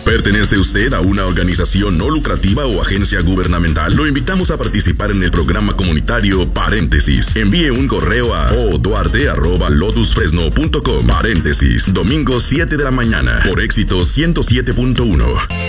¿Pertenece usted a una organización no lucrativa o agencia gubernamental? Lo invitamos a participar en el programa comunitario Paréntesis. Envíe un correo a oduarte@lotusfresno.com. Paréntesis, domingo 7 de la mañana, por Éxito 107.1.